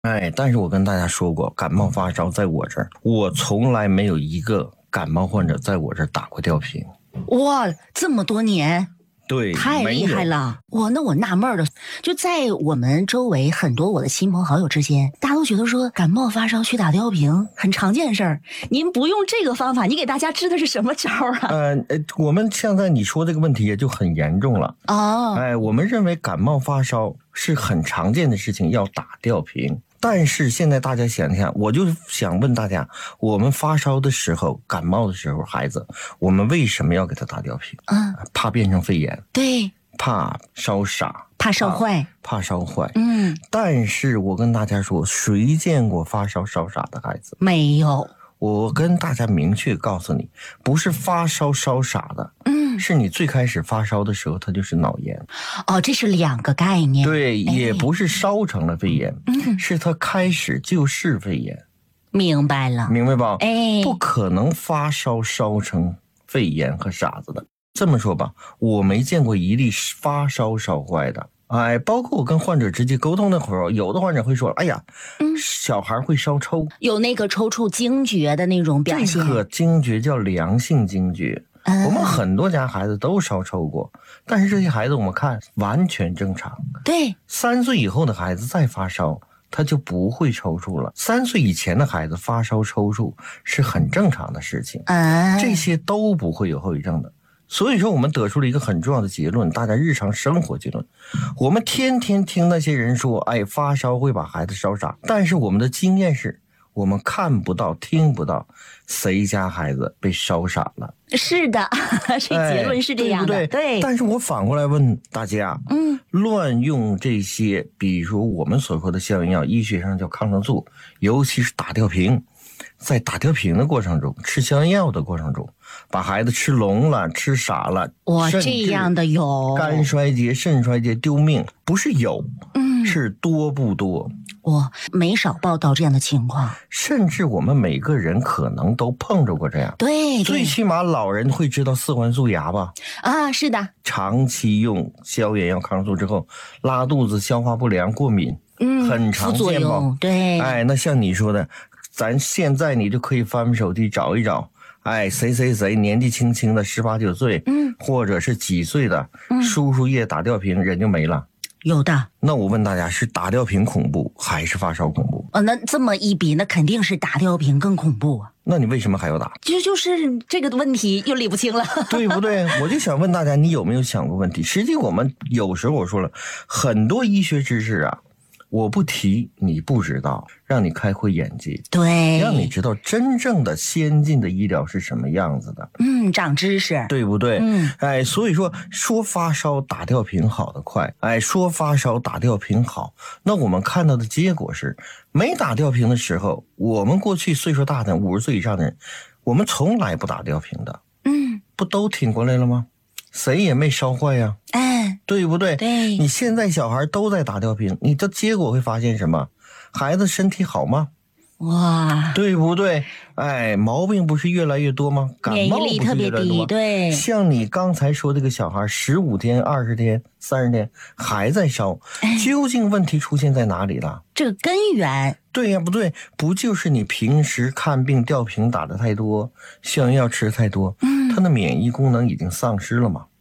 但是我跟大家说过，感冒发烧在我这儿，我从来没有一个感冒患者在我这儿打过吊瓶。 哇，这么多年。 对， 太厉害了！那我纳闷了，就在我们周围很多我的亲朋好友之间，大家都觉得说感冒发烧去打吊瓶很常见的事儿。您不用这个方法，你给大家支的是什么招啊？ 我们现在你说这个问题也就很严重了哦。我们认为感冒发烧是很常见的事情，要打吊瓶。但是现在大家想想，我就想问大家，我们发烧的时候、感冒的时候，孩子，我们为什么要给他打吊瓶？怕变成肺炎， 对， 怕烧傻， 怕烧坏， 怕烧坏。但是我跟大家说，谁见过发烧烧傻的孩子？ 没有。 我跟大家明确告诉你，不是发烧烧傻的，是你最开始发烧的时候，它就是脑炎。 这是两个概念。 对，也不是烧成了肺炎，是它开始就是肺炎。 明白了， 明白吧？不可能发烧烧成肺炎和傻子的。这么说吧，我没见过一例发烧烧坏的。包括我跟患者直接沟通的时候，有的患者会说：“哎呀，小孩会烧抽， 有那个抽搐惊厥的那种表现。” 这个惊厥叫良性惊厥。我们很多家孩子都烧抽过，但是这些孩子我们看完全正常。 对 ，3岁以后的孩子再发烧，他就不会抽搐了。3岁以前的孩子发烧抽搐是很正常的事情，这些都不会有后遗症的。所以说我们得出了一个很重要的结论，大家日常生活结论。我们天天听那些人说，发烧会把孩子烧傻，但是我们的经验是，我们看不到听不到谁家孩子被烧傻了。 是的，这结论是这样的， 对不对？对。但是我反过来问大家，乱用这些比如我们所说的消炎药，医学上叫抗生素，尤其是打吊瓶，在打吊瓶的过程中，吃消炎药的过程中，把孩子吃聋了，吃傻了， 这样的有肝衰竭、肾衰竭丢命，不是有，是多不多？ 没少报道这样的情况， 甚至我们每个人可能都碰着过这样。 对， 最起码老人会知道4环素牙吧？ 是的。 长期用消炎药、抗生素之后，拉肚子、消化不良、过敏，很常见吧？ 对。 那像你说的，咱现在你就可以翻手机找一找，谁年纪轻轻的18、19岁，或者是几岁的，输输液打吊瓶人就没了。 有的。 那我问大家，是打吊瓶恐怖还是发烧恐怖？ 那这么一比，那肯定是打吊瓶更恐怖啊。 那你为什么还要打？ 就是这个问题又理不清了， 对不对？我就想问大家，你有没有想过问题？实际我们有时候我说了很多医学知识啊，我不提你不知道，让你开慧眼界， 对， 让你知道真正的先进的医疗是什么样子的。 长知识， 对不对？所以说发烧打吊瓶好得快，说发烧打吊瓶好，那我们看到的结果是，没打吊瓶的时候，我们过去岁数大的50岁以上的人，我们从来不打吊瓶的，不都挺过来了吗？谁也没烧坏呀，对不对？ 对， 你现在小孩都在打吊瓶，你的结果会发现什么？孩子身体好吗？对不对？毛病不是越来越多吗？感冒不是越来越多吗？ 免疫力特别低，对。 像你刚才说这个小孩15天、20天、30天还在烧，究竟问题出现在哪里了？ 这个根源。 对呀，不对，不就是你平时看病吊瓶打的太多，消炎药吃的太多，他的免疫功能已经丧失了嘛？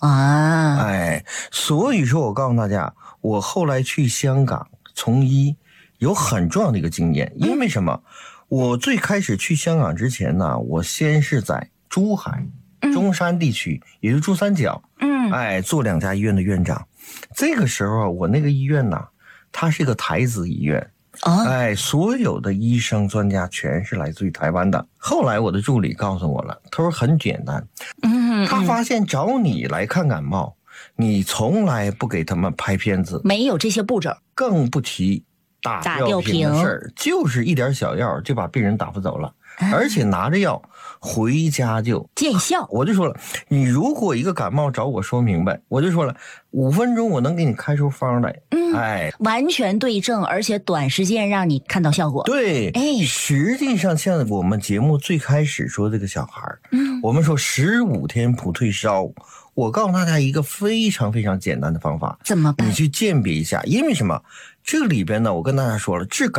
所以说我告诉大家，我后来去香港从医有很重要的一个经验。因为什么？我最开始去香港之前呢，我先是在珠海、中山地区，也就是珠三角，做2家医院的院长。这个时候我那个医院呢，它是一个台资医院，所有的医生专家全是来自于台湾的。后来我的助理告诉我了，他说很简单，他发现找你来看感冒，你从来不给他们拍片子， 没有这些步骤， 更不提打吊瓶的事儿，就是一点小药就把病人打发走了，而且拿着药回家就见效。 我就说了，你如果一个感冒找我说明白，我就说了5分钟我能给你开出方来， 完全对症，而且短时间让你看到效果。 对，实际上像我们节目最开始说这个小孩，我们说15天不退烧， 我告诉大家一个非常非常简单的方法， 怎么办？ 你去鉴别一下，因为什么？这里边呢，我跟大家说了，治感